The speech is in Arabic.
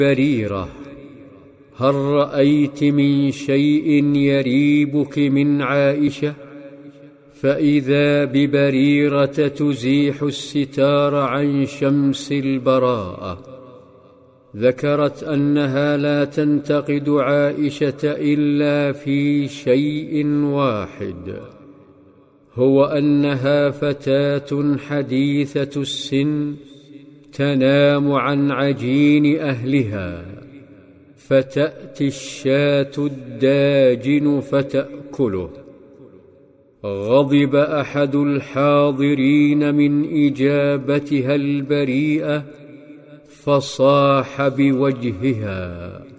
بريرة: هل رأيت من شيء يريبك من عائشة؟ فإذا ببريرة تزيح الستار عن شمس البراءة. ذكرت أنها لا تنتقد عائشة إلا في شيء واحد، هو أنها فتاة حديثة السن تنام عن عجين أهلها، فتأتي الشاة الداجن فتأكله. غضب أحد الحاضرين من إجابتها البريئة، فصاح بوجهها: